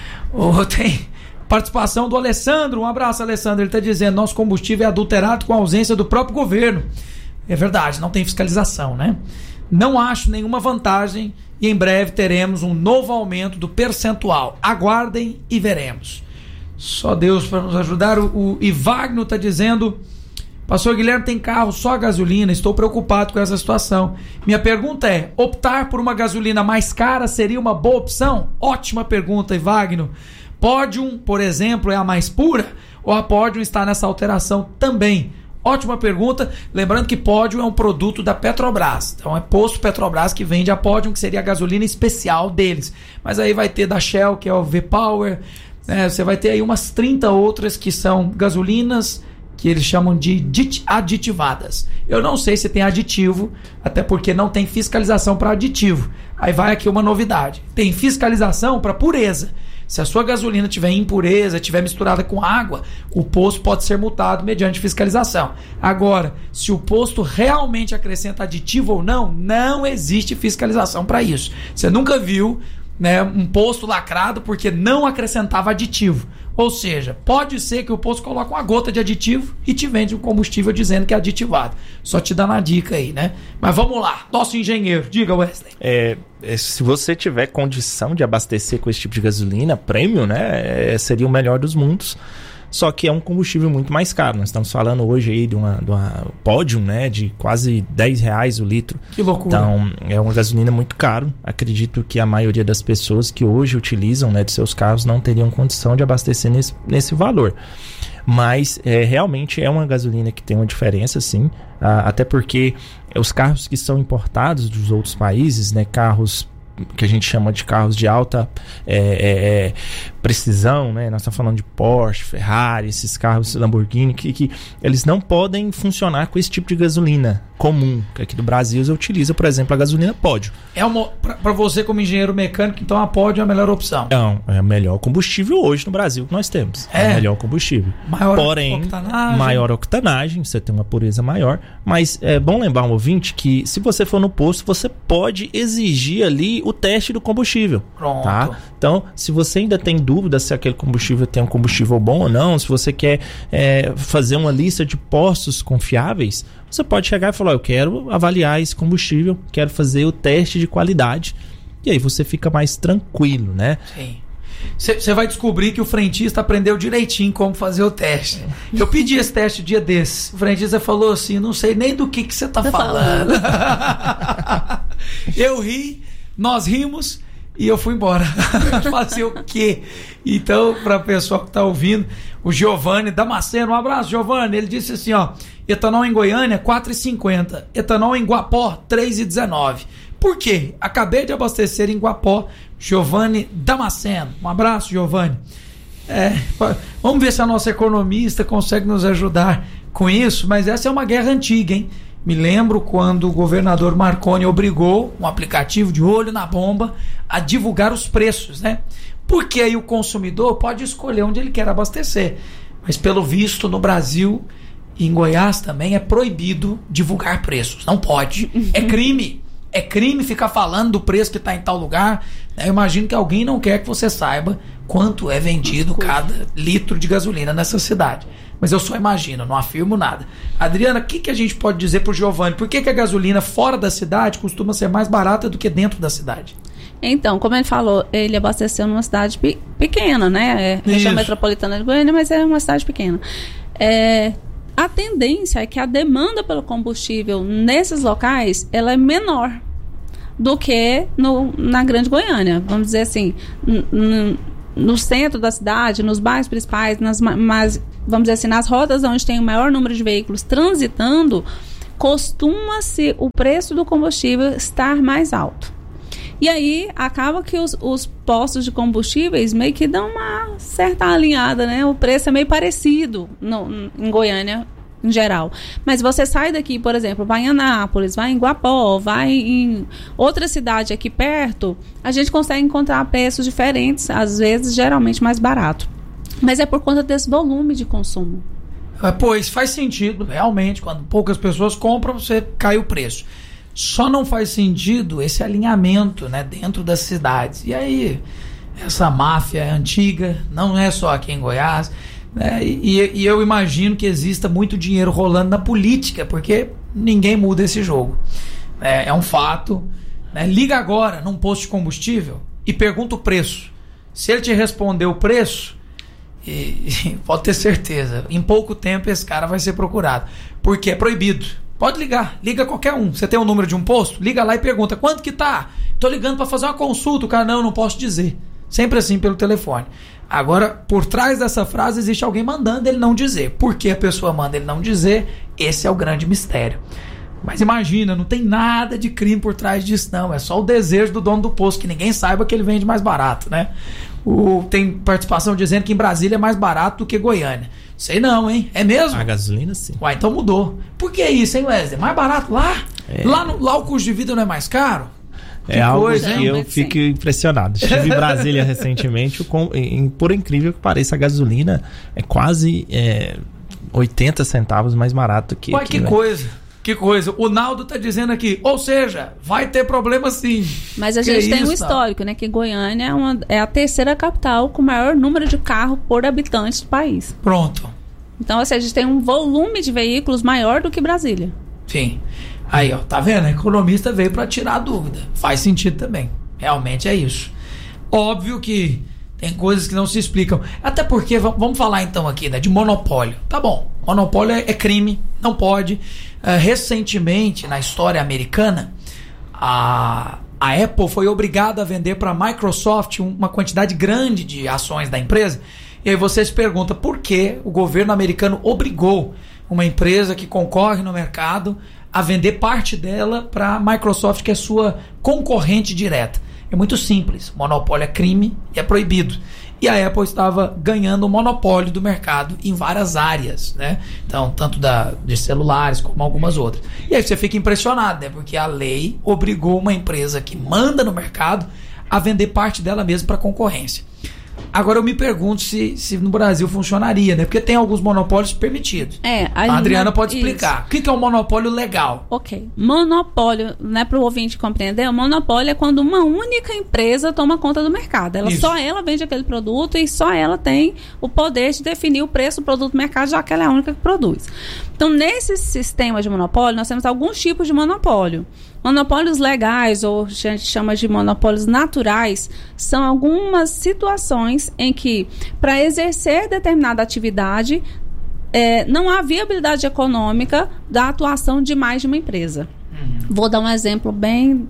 Tem participação do Alessandro. Um abraço, Alessandro. Ele está dizendo: nosso combustível é adulterado com a ausência do próprio governo. É verdade, não tem fiscalização, né? Não acho nenhuma vantagem e em breve teremos um novo aumento do percentual. Aguardem e veremos. Só Deus para nos ajudar. O Ivagno está dizendo: Pastor Guilherme, tem carro só a gasolina, estou preocupado com essa situação. Minha pergunta é, optar por uma gasolina mais cara seria uma boa opção? Ótima pergunta, Ivagno. Pódium, por exemplo, é a mais pura? Ou a Pódium está nessa alteração também? Ótima pergunta. Lembrando que Pódium é um produto da Petrobras. Então é posto Petrobras que vende a Pódium, que seria a gasolina especial deles. Mas aí vai ter da Shell, que é o V-Power. Você vai ter aí umas 30 outras que são gasolinas que eles chamam de aditivadas. Eu não sei se tem aditivo, até porque não tem fiscalização para aditivo. Aí vai aqui uma novidade. Tem fiscalização para pureza. Se a sua gasolina tiver impureza, tiver misturada com água, o posto pode ser multado mediante fiscalização. Agora, se o posto realmente acrescenta aditivo ou não, não existe fiscalização para isso. Você nunca viu, né, um posto lacrado porque não acrescentava aditivo. Ou seja, pode ser que o posto coloque uma gota de aditivo e te vende um combustível dizendo que é aditivado. Só te dando a dica aí, né? Mas vamos lá, nosso engenheiro, diga, Wesley. Se você tiver condição de abastecer com esse tipo de gasolina premium, né, seria o melhor dos mundos. Só que é um combustível muito mais caro. Nós estamos falando hoje aí de uma Pódium, né, de quase R$10 o litro. Que loucura. Então, é uma gasolina muito caro. Acredito que a maioria das pessoas que hoje utilizam, né, de seus carros não teriam condição de abastecer nesse valor. Mas realmente é uma gasolina que tem uma diferença, sim. Até porque os carros que são importados dos outros países, né, carros que a gente chama de carros de alta precisão, né? Nós estamos falando de Porsche, Ferrari, esses carros Lamborghini, que eles não podem funcionar com esse tipo de gasolina comum, que aqui do Brasil você utiliza, por exemplo, a gasolina Pódium. Para você como engenheiro mecânico, então a Pódium é a melhor opção? Não, é o melhor combustível hoje no Brasil que nós temos. É o melhor combustível. Porém, maior octanagem, você tem uma pureza maior, mas é bom lembrar um ouvinte que se você for no posto, você pode exigir ali o teste do combustível. Pronto. Tá? Então, se você ainda tem dúvida se aquele combustível tem um combustível bom ou não, se você quer fazer uma lista de postos confiáveis, você pode chegar e falar: eu quero avaliar esse combustível, quero fazer o teste de qualidade. E aí você fica mais tranquilo, né? Sim. Você vai descobrir que o frentista aprendeu direitinho como fazer o teste. Eu pedi esse teste dia desses. O frentista falou assim: não sei nem do que você tá falando. Eu ri, nós rimos e eu fui embora. Fazer o quê? Então, para o pessoal que está ouvindo, o Giovanni Damasceno, um abraço, Giovanni, ele disse assim, ó, etanol em Goiânia, 4,50, etanol em Guapó, 3,19. Por quê? Acabei de abastecer em Guapó, Giovanni Damasceno. Um abraço, Giovanni. Vamos ver se a nossa economista consegue nos ajudar com isso, mas essa é uma guerra antiga, hein? Me lembro quando o governador Marconi obrigou um aplicativo de olho na bomba a divulgar os preços, né? Porque aí o consumidor pode escolher onde ele quer abastecer. Mas pelo visto no Brasil e em Goiás também é proibido divulgar preços. Não pode. É crime. É crime ficar falando do preço que está em tal lugar. Eu imagino que alguém não quer que você saiba quanto é vendido cada litro de gasolina nessa cidade. Mas eu só imagino, não afirmo nada. Adriana, o que a gente pode dizer pro Giovanni? Por que a gasolina fora da cidade costuma ser mais barata do que dentro da cidade? Então, como ele falou, ele abasteceu numa cidade pequena, né? Região metropolitana de Goiânia, mas é uma cidade pequena. A tendência é que a demanda pelo combustível nesses locais ela é menor do que na Grande Goiânia. Vamos dizer assim, no centro da cidade, nos bairros principais, vamos dizer assim, nas rotas onde tem o maior número de veículos transitando, costuma-se o preço do combustível estar mais alto. E aí, acaba que os postos de combustíveis meio que dão uma certa alinhada, né? O preço é meio parecido em Goiânia, em geral. Mas você sai daqui, por exemplo, vai em Anápolis, vai em Guapó, vai em outra cidade aqui perto, a gente consegue encontrar preços diferentes, às vezes, geralmente mais barato. Mas é por conta desse volume de consumo. Pois, faz sentido, realmente, quando poucas pessoas compram, você cai o preço. Só não faz sentido esse alinhamento, né, dentro das cidades. E aí, essa máfia é antiga, não é só aqui em Goiás, né, e eu imagino que exista muito dinheiro rolando na política, porque ninguém muda esse jogo. É um fato. Né? Liga agora num posto de combustível e pergunta o preço. Se ele te responder o preço, pode ter certeza, em pouco tempo esse cara vai ser procurado, porque é proibido. Pode ligar, liga qualquer um. Você tem o número de um posto? Liga lá e pergunta, quanto que tá? Tô ligando para fazer uma consulta. O cara, não posso dizer. Sempre assim pelo telefone. Agora, por trás dessa frase existe alguém mandando ele não dizer. Por que a pessoa manda ele não dizer? Esse é o grande mistério. Mas imagina, não tem nada de crime por trás disso não. É só o desejo do dono do posto, que ninguém saiba que ele vende mais barato, né? Tem participação dizendo que em Brasília é mais barato do que Goiânia. Sei não, hein? É mesmo? A gasolina, sim. Uai, então mudou. Por que isso, hein, Wesley? Mais barato lá? Lá o custo de vida não é mais caro? É algo que eu fico impressionado. Estive em Brasília recentemente, por incrível que pareça, a gasolina é quase 80 centavos mais barato que Uai, aqui. Que coisa. Que coisa. O Naldo tá dizendo aqui, ou seja, vai ter problema sim. Mas a gente tem um histórico, né? Que Goiânia é a terceira capital com o maior número de carro por habitante do país. Pronto. Então, ou seja, a gente tem um volume de veículos maior do que Brasília. Sim. Aí, ó, tá vendo? A economista veio para tirar a dúvida. Faz sentido também. Realmente é isso. Óbvio que tem coisas que não se explicam. Até porque, vamos falar então aqui, né, de monopólio. Tá bom, monopólio é crime, não pode. Recentemente, na história americana, a Apple foi obrigada a vender para a Microsoft uma quantidade grande de ações da empresa. E aí você se pergunta por que o governo americano obrigou uma empresa que concorre no mercado a vender parte dela para a Microsoft, que é sua concorrente direta. É muito simples, monopólio é crime e é proibido. E a Apple estava ganhando o monopólio do mercado em várias áreas, né? Então, tanto de celulares como algumas outras. E aí você fica impressionado, né? Porque a lei obrigou uma empresa que manda no mercado a vender parte dela mesma para concorrência. Agora eu me pergunto se no Brasil funcionaria, né? Porque tem alguns monopólios permitidos. A Adriana pode explicar. O que é um monopólio legal? Ok. Monopólio, né, para o ouvinte compreender, o monopólio é quando uma única empresa toma conta do mercado. Só ela vende aquele produto e só ela tem o poder de definir o preço do produto no mercado, já que ela é a única que produz. Então, nesse sistema de monopólio, nós temos alguns tipos de monopólio. Monopólios legais, ou a gente chama de monopólios naturais, são algumas situações em que, para exercer determinada atividade, não há viabilidade econômica da atuação de mais de uma empresa. Vou dar um exemplo bem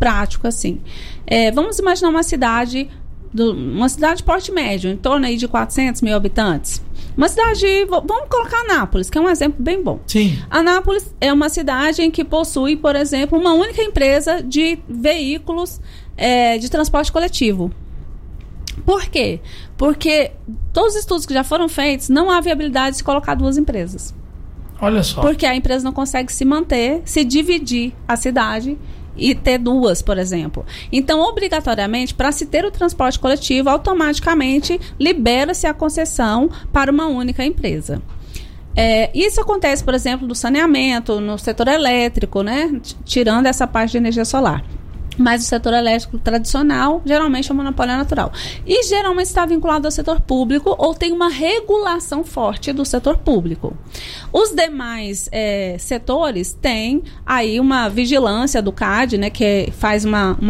prático, assim. Vamos imaginar uma cidade de porte médio, em torno aí de 400 mil habitantes. Uma cidade, vamos colocar Anápolis, que é um exemplo bem bom. Sim. Anápolis é uma cidade em que possui, por exemplo, uma única empresa de veículos de transporte coletivo. Por quê? Porque todos os estudos que já foram feitos, não há viabilidade de se colocar duas empresas. Olha só. Porque a empresa não consegue se manter, se dividir a cidade e ter duas, por exemplo. Então, obrigatoriamente, para se ter o transporte coletivo, automaticamente libera-se a concessão para uma única empresa. Isso acontece, por exemplo, no saneamento, no setor elétrico, né? Tirando essa parte de energia solar. Mas o setor elétrico tradicional, geralmente é um monopólio natural. E geralmente está vinculado ao setor público ou tem uma regulação forte do setor público. Os demais setores têm aí uma vigilância do CAD, né, que faz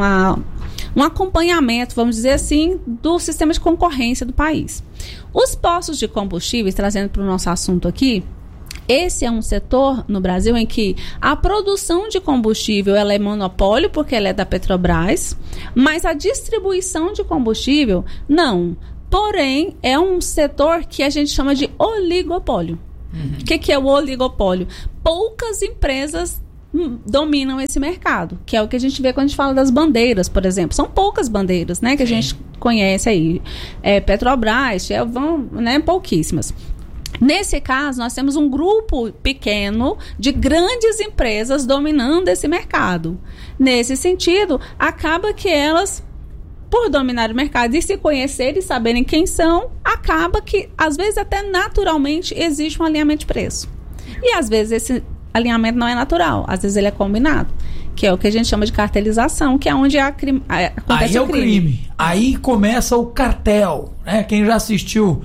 um acompanhamento, vamos dizer assim, do sistema de concorrência do país. Os postos de combustíveis, trazendo para o nosso assunto aqui, esse é um setor no Brasil em que a produção de combustível ela é monopólio, porque ela é da Petrobras, mas a distribuição de combustível, não. Porém, é um setor que a gente chama de oligopólio. O que é o oligopólio? Poucas empresas dominam esse mercado, que é o que a gente vê quando a gente fala das bandeiras, por exemplo. São poucas bandeiras, né, que a gente conhece aí. Petrobras, Shell, né, pouquíssimas. Nesse caso, nós temos um grupo pequeno de grandes empresas dominando esse mercado. Nesse sentido, acaba que elas, por dominar o mercado e se conhecerem e saberem quem são, acaba que, às vezes, até naturalmente existe um alinhamento de preço. E, às vezes, esse alinhamento não é natural. Às vezes, ele é combinado, que é o que a gente chama de cartelização, que é onde acontece o crime. Aí começa o cartel, né? Quem já assistiu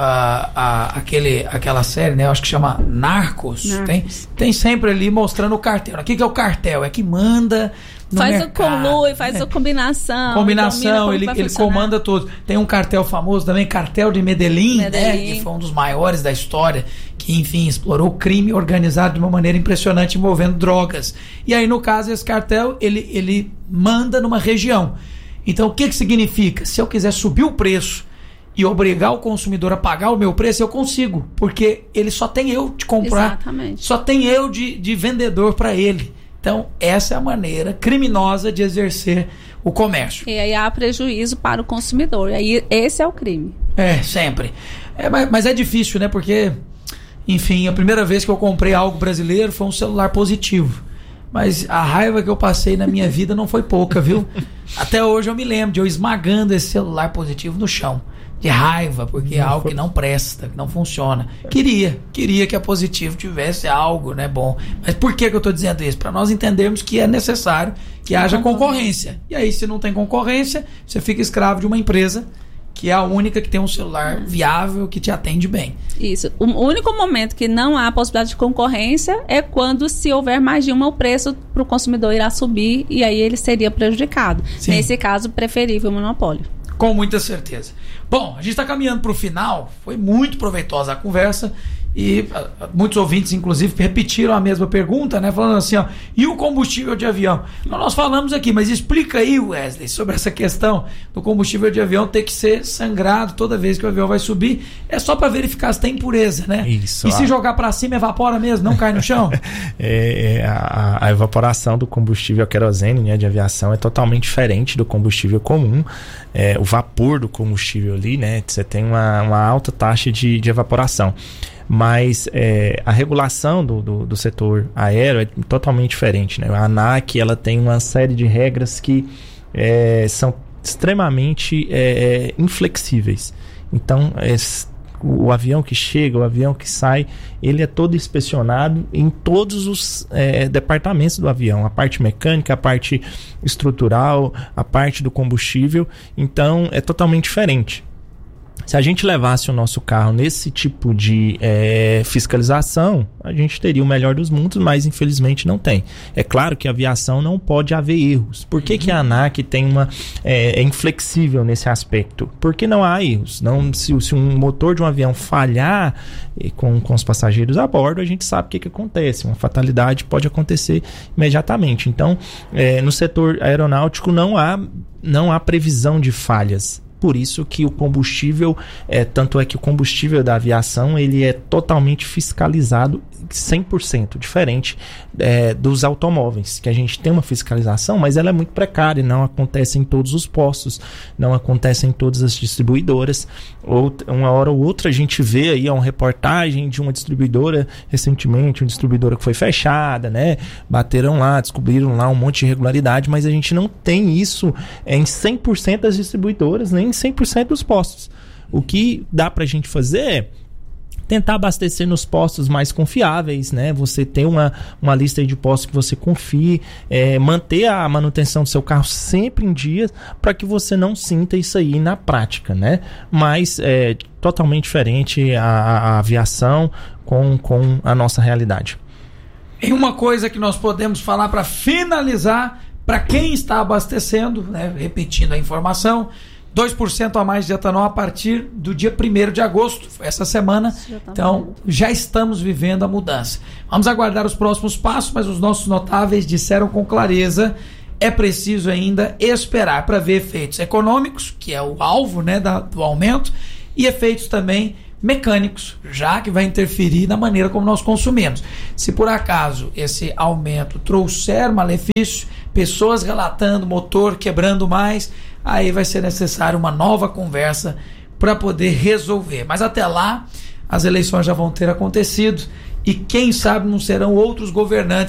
aquela série, né? Eu acho que chama Narcos. Tem sempre ali mostrando o cartel. O que é o cartel? É que manda no faz mercado, o colui, faz a combinação. Ele comanda tudo. Tem um cartel famoso também, cartel de Medellín, né? Que foi um dos maiores da história, que enfim explorou o crime organizado de uma maneira impressionante envolvendo drogas. E aí no caso esse cartel ele manda numa região. Então o que significa? Se eu quiser subir o preço e obrigar o consumidor a pagar o meu preço, eu consigo, porque ele só tem eu de comprar. Exatamente. Só tem eu de vendedor para ele. Então, essa é a maneira criminosa de exercer o comércio. E aí há prejuízo para o consumidor. E aí esse é o crime. Sempre. Mas é difícil, né? Porque, enfim, a primeira vez que eu comprei algo brasileiro foi um celular positivo. Mas a raiva que eu passei na minha vida não foi pouca, viu? Até hoje eu me lembro de eu esmagando esse celular positivo no chão. De raiva, porque é algo que não presta, que não funciona. Queria que a Positivo tivesse algo, né, bom. Mas por que eu estou dizendo isso? Para nós entendermos que é necessário que haja concorrência. E aí, se não tem concorrência, você fica escravo de uma empresa que é a única que tem um celular viável, que te atende bem. Isso. O único momento que não há possibilidade de concorrência é quando, se houver mais de uma, o preço para o consumidor irá subir e aí ele seria prejudicado. Sim. Nesse caso, preferível o monopólio. Com muita certeza. Bom, a gente está caminhando para o final. Foi muito proveitosa a conversa e muitos ouvintes, inclusive, repetiram a mesma pergunta, né? Falando assim, e o combustível de avião? Nós falamos aqui, mas explica aí, Wesley, sobre essa questão do combustível de avião ter que ser sangrado toda vez que o avião vai subir. É só para verificar se tem impureza, né? Isso. E se jogar para cima, evapora mesmo, não cai no chão? A evaporação do combustível querosene, né, de aviação é totalmente diferente do combustível comum. O vapor do combustível ali, né? Você tem uma alta taxa de evaporação. Mas a regulação do setor aéreo é totalmente diferente, né? A ANAC ela tem uma série de regras que são extremamente inflexíveis. Então, o avião que chega, o avião que sai, ele é todo inspecionado em todos os departamentos do avião. A parte mecânica, a parte estrutural, a parte do combustível. Então, é totalmente diferente. Se a gente levasse o nosso carro nesse tipo de fiscalização, a gente teria o melhor dos mundos, mas infelizmente não tem. É claro que a aviação não pode haver erros. Por que a ANAC tem é inflexível nesse aspecto? Porque não há erros. Se um motor de um avião falhar com os passageiros a bordo, a gente sabe o que acontece. Uma fatalidade pode acontecer imediatamente. Então, no setor aeronáutico não há previsão de falhas. Por isso que o combustível, tanto é que o combustível da aviação, ele é totalmente fiscalizado 100%, diferente dos automóveis, que a gente tem uma fiscalização, mas ela é muito precária, não acontece em todos os postos, não acontece em todas as distribuidoras. Uma hora ou outra a gente vê aí uma reportagem de uma distribuidora, recentemente, uma distribuidora que foi fechada, né? Bateram lá, descobriram lá um monte de irregularidade, mas a gente não tem isso em 100% das distribuidoras, nem em 100% dos postos. O que dá pra gente fazer é tentar abastecer nos postos mais confiáveis, né? Você ter uma lista de postos que você confie, manter a manutenção do seu carro sempre em dia, para que você não sinta isso aí na prática, né? Mas é totalmente diferente a aviação com a nossa realidade. E uma coisa que nós podemos falar para finalizar, para quem está abastecendo, né? Repetindo a informação, 2% a mais de etanol a partir do dia 1º de agosto, essa semana. Então, já estamos vivendo a mudança. Vamos aguardar os próximos passos, mas os nossos notáveis disseram com clareza: é preciso ainda esperar para ver efeitos econômicos, que é o alvo, né, do aumento, e efeitos também mecânicos, já que vai interferir na maneira como nós consumimos. Se por acaso esse aumento trouxer malefício, pessoas relatando motor quebrando mais, aí vai ser necessário uma nova conversa para poder resolver. Mas até lá, as eleições já vão ter acontecido e quem sabe não serão outros governantes